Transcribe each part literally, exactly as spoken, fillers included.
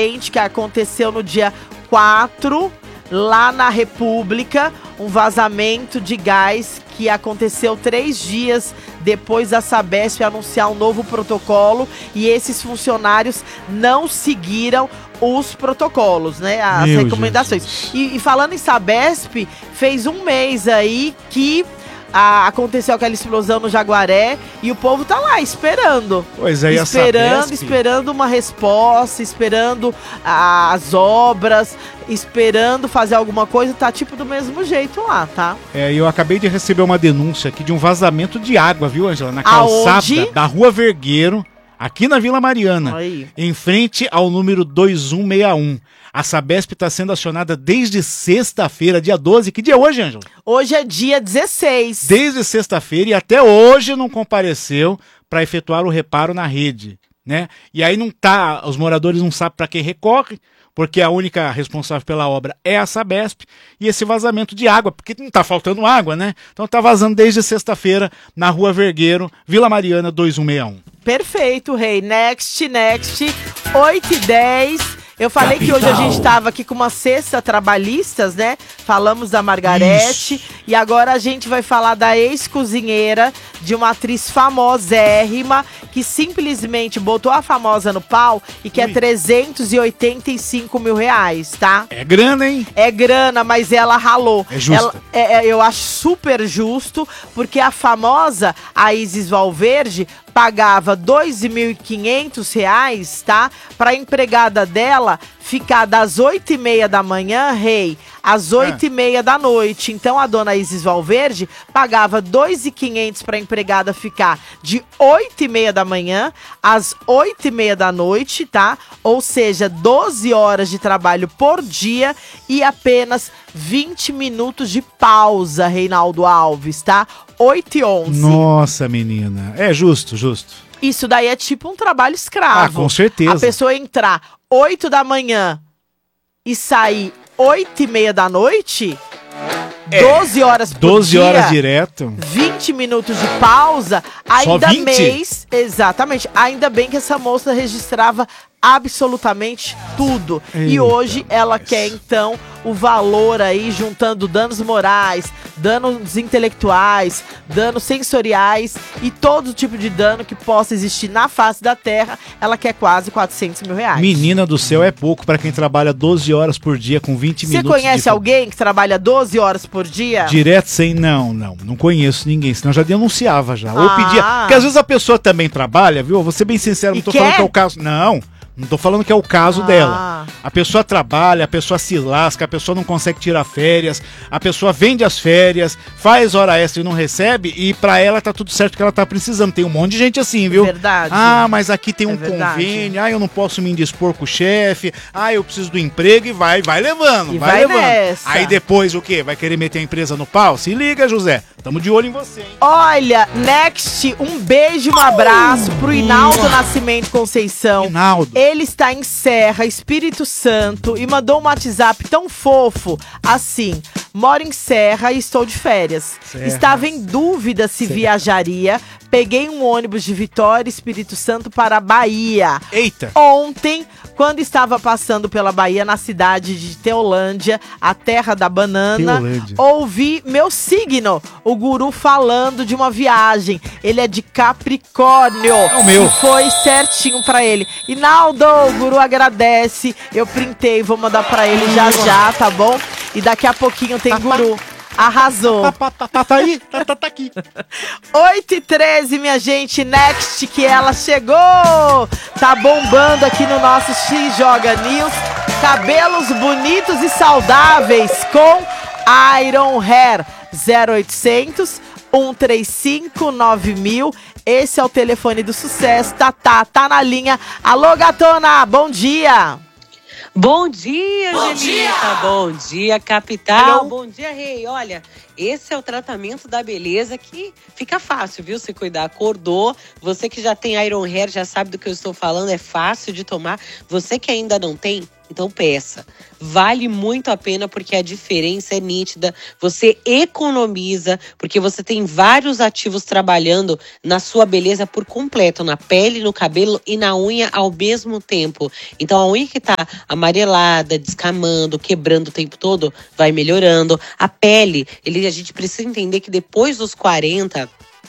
Que aconteceu no dia quatro, lá na República, um vazamento de gás que aconteceu três dias depois da Sabesp anunciar um novo protocolo, e esses funcionários não seguiram os protocolos, né, as Meu recomendações. E, e falando em Sabesp, fez um mês aí que A, aconteceu aquela explosão no Jaguaré e o povo tá lá esperando. Pois é, e esperando, a Sabesp... esperando uma resposta, esperando a, as obras, esperando fazer alguma coisa, tá tipo do mesmo jeito lá, tá? É, eu acabei de receber uma denúncia aqui de um vazamento de água, viu, Ângela? Na calçada Aonde? da Rua Vergueiro, aqui na Vila Mariana, Aí. em frente ao número dois um seis um. A Sabesp está sendo acionada desde sexta-feira, dia doze. Que dia é hoje, Ângela? Hoje é dia dezesseis. Desde sexta-feira e até hoje não compareceu para efetuar o reparo na rede, né? E aí não tá, os moradores não sabem para quem recorre, porque a única responsável pela obra é a Sabesp, e esse vazamento de água, porque não tá faltando água, né? Então tá vazando desde sexta-feira na Rua Vergueiro, Vila Mariana dois um seis um. Perfeito, Rei. Next, next. oito e dez. Eu falei Capital. Que hoje a gente estava aqui com uma cesta trabalhistas, né? Falamos da Margarete. Isso. E agora a gente vai falar da ex-cozinheira de uma atriz famosérrima que simplesmente botou a famosa no pau e quer Ui. trezentos e oitenta e cinco mil reais, tá? É grana, hein? É grana, mas ela ralou. É justo. Ela, é, é, eu acho super justo, porque a famosa, a Isis Valverde, pagava dois mil e quinhentos reais, tá? Pra empregada dela ficar das oito e meia da manhã, Rei, às oito e meia da noite. Então a dona Isis Valverde pagava dois mil e quinhentos para a empregada ficar de oito e meia da manhã às oito e meia da noite, tá? Ou seja, doze horas de trabalho por dia e apenas vinte minutos de pausa, Reinaldo Alves, tá? oito e onze. Nossa, menina. É justo, justo. Isso daí é tipo um trabalho escravo. Ah, com certeza. A pessoa entrar oito da manhã e sair oito e meia da noite, É, doze horas por doze dia, horas direto. vinte minutos de pausa, Só ainda vinte? mês, exatamente, ainda bem que essa moça registrava absolutamente tudo. E Eita, hoje ela mas... quer, então, o valor aí, juntando danos morais, danos intelectuais, danos sensoriais e todo tipo de dano que possa existir na face da terra, ela quer quase quatrocentos mil reais. Menina do céu, é pouco para quem trabalha doze horas por dia com vinte Você minutos. conhece de... alguém que trabalha doze horas por dia? Direto sem, não, não, não conheço ninguém, senão já denunciava já. Ou Ah. pedia, porque às vezes a pessoa também trabalha, viu? Vou ser bem sincero, E não tô quer? falando que é o caso, não. Não tô falando que é o caso Ah. dela. A pessoa trabalha, a pessoa se lasca, a pessoa não consegue tirar férias, a pessoa vende as férias, faz hora extra e não recebe, e pra ela tá tudo certo que ela tá precisando. Tem um monte de gente assim, viu? Verdade. Ah, mas aqui tem É um verdade. convênio, ah, eu não posso me indispor com o chefe, ah, eu preciso do emprego, e vai, vai levando, E vai, vai levando. nessa. Aí depois o quê? Vai querer meter a empresa no pau? Se liga, José. Tamo de olho em você, hein? Olha, next, um beijo e um abraço pro Hinaldo Nascimento Conceição. Hinaldo. Ele está em Serra, Espírito Santo, e mandou um WhatsApp tão fofo, assim: moro em Serra e estou de férias. Serra. Estava em dúvida se Serra. viajaria. Peguei um ônibus de Vitória, Espírito Santo, para a Bahia. Eita. Ontem, quando estava passando pela Bahia, na cidade de Teolândia, a terra da banana, Teolândia. ouvi meu signo, o guru, falando de uma viagem. Ele é de Capricórnio. É o meu. E foi certinho pra ele. Hinaldo, o guru agradece. Eu printei, vou mandar pra ele já já, tá bom? E daqui a pouquinho tem guru. Arrasou. Tá, tá, tá, tá aí, tá, tá, tá aqui. oito e treze, minha gente, next, que ela chegou! Tá bombando aqui no nosso X Joga News. Cabelos bonitos e saudáveis com Iron Hair. zero oitocentos, um três cinco, nove mil. Esse é o telefone do sucesso. Tá, tá, tá na linha. Alô, gatona, bom dia! Bom dia, Bom Angelita. dia! Bom dia, capital. Hello. Bom dia, rei. Olha, esse é o tratamento da beleza que fica fácil, viu? Se cuidar. Acordou. Você que já tem Iron Hair já sabe do que eu estou falando. É fácil de tomar. Você que ainda não tem, Então peça. Vale muito a pena porque a diferença é nítida. Você economiza, porque você tem vários ativos trabalhando na sua beleza por completo, na pele, no cabelo e na unha ao mesmo tempo. Então a unha que tá amarelada, descamando, quebrando o tempo todo, vai melhorando. A pele, ele, a gente precisa entender que depois dos quarenta,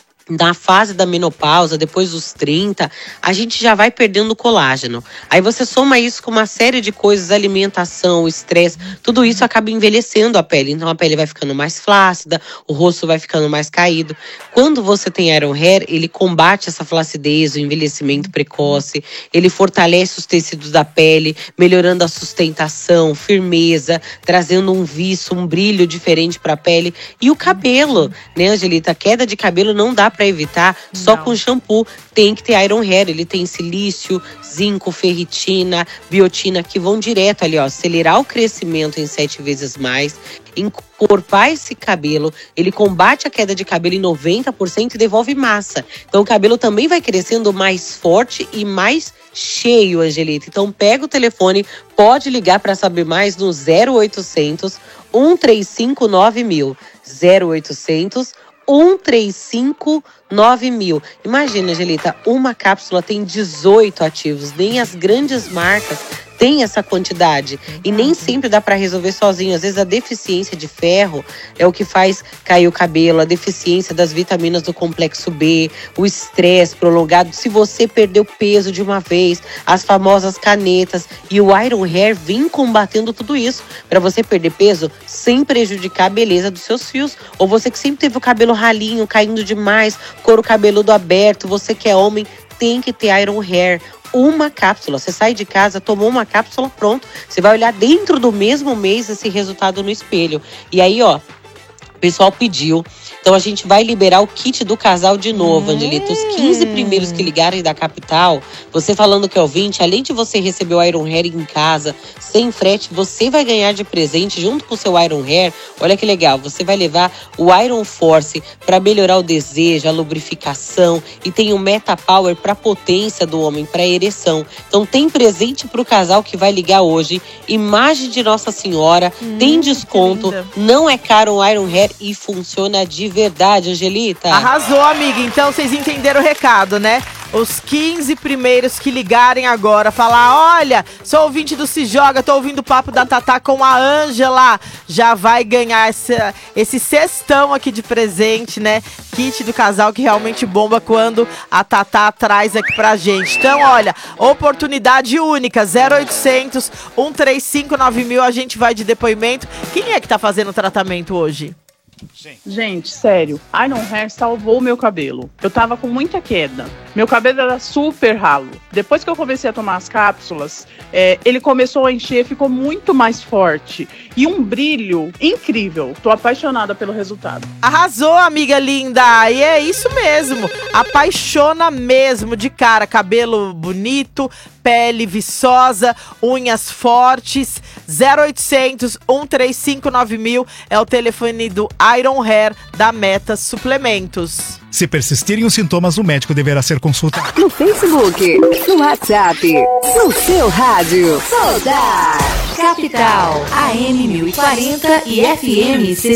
na fase da menopausa, depois dos trinta, a gente já vai perdendo colágeno. Aí você soma isso com uma série de coisas, alimentação, estresse, tudo isso acaba envelhecendo a pele. Então a pele vai ficando mais flácida, o rosto vai ficando mais caído. Quando você tem Iron Hair, ele combate essa flacidez, o envelhecimento precoce, ele fortalece os tecidos da pele, melhorando a sustentação, firmeza, trazendo um viço, um brilho diferente para a pele. E o cabelo, né, Angelita? A queda de cabelo não dá para evitar só Não. com shampoo. Tem que ter Iron Hair. Ele tem silício, zinco, ferritina, biotina, que vão direto ali, ó, acelerar o crescimento em sete vezes mais, encorpar esse cabelo. Ele combate a queda de cabelo em noventa por cento e devolve massa. Então o cabelo também vai crescendo mais forte e mais cheio, Angelita. Então pega o telefone, pode ligar para saber mais no zero oitocentos, um três cinco nove mil. zero oitocentos, um três cinco nove mil. Imagina, Angelita, uma cápsula tem dezoito ativos. Nem as grandes marcas têm essa quantidade. E nem sempre dá para resolver sozinho. Às vezes a deficiência de ferro é o que faz cair o cabelo, a deficiência das vitaminas do complexo B, o estresse prolongado. Se você perdeu peso de uma vez, as famosas canetas. E o Iron Hair vem combatendo tudo isso para você perder peso sem prejudicar a beleza dos seus fios. Ou você que sempre teve o cabelo ralinho, caindo demais, couro cabeludo aberto, você que é homem, tem que ter Iron Hair. Uma cápsula. Você sai de casa, tomou uma cápsula, pronto. Você vai olhar dentro do mesmo mês esse resultado no espelho. E aí, ó, o pessoal pediu. Então a gente vai liberar o kit do casal de novo, hum. Angelita. Os quinze primeiros que ligarem da capital, você falando que é ouvinte, além de você receber o Iron Hair em casa, sem frete, você vai ganhar de presente, junto com o seu Iron Hair, olha que legal, você vai levar o Iron Force para melhorar o desejo, a lubrificação, e tem o Meta Power para potência do homem, para ereção. Então tem presente para o casal que vai ligar hoje, imagem de Nossa Senhora, hum, tem desconto, não é caro o Iron Hair e funciona de verdade, Angelita. Arrasou, amiga. Então vocês entenderam o recado, né? Os quinze primeiros que ligarem agora, falar, olha, sou ouvinte do Se Joga, tô ouvindo o papo da Tatá com a Ângela, já vai ganhar essa, esse cestão aqui de presente, né? Kit do casal que realmente bomba quando a Tatá traz aqui pra gente. Então, olha, oportunidade única, zero oitocentos, um três cinco nove mil, a gente vai de depoimento. Quem é que tá fazendo o tratamento hoje? Sim. Gente, sério, Iron Hair salvou o meu cabelo. Eu tava com muita queda. Meu cabelo era super ralo. Depois que eu comecei a tomar as cápsulas, é, ele começou a encher, ficou muito mais forte. E um brilho incrível. Tô apaixonada pelo resultado. Arrasou, amiga linda. E é isso mesmo. Apaixona mesmo de cara. Cabelo bonito, pele viçosa, unhas fortes. zero oitocentos, um três cinco nove mil é o telefone do Iron Hair da Meta Suplementos. Se persistirem os sintomas, o médico deverá ser consultado. No Facebook, no WhatsApp, no seu rádio. Soldar Capital, A M mil e quarenta e F M